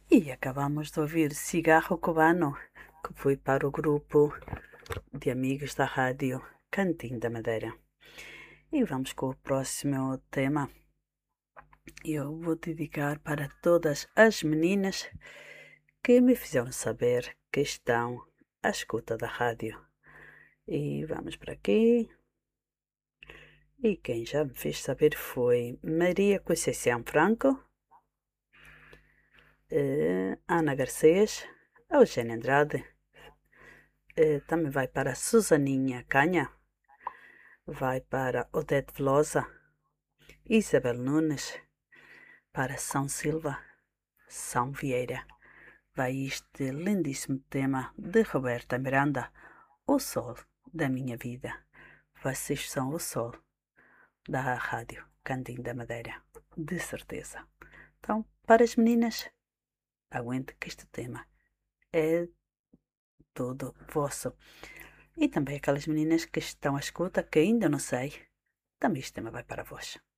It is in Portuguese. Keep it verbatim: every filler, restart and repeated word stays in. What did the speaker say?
E acabamos de ouvir Cigarro Cubano, que foi para o grupo de amigos da rádio Cantinho da Madeira. E vamos com o próximo tema. Eu vou dedicar para todas as meninas que me fizeram saber que estão à escuta da rádio. E vamos para aqui. E quem já me fez saber foi Maria Conceição Franco, eh, Ana Garcês, Eugênia Andrade, eh, também vai para Susaninha Canha, vai para Odete Velosa, Isabel Nunes, para São Silva, São Vieira. Vai este lindíssimo tema de Roberta Miranda, O Sol da Minha Vida. Vocês são o sol da rádio Candim da Madeira, de certeza. Então, para as meninas, aguente que este tema é todo vosso. E também aquelas meninas que estão à escuta, que ainda não sei, também este tema vai para vós.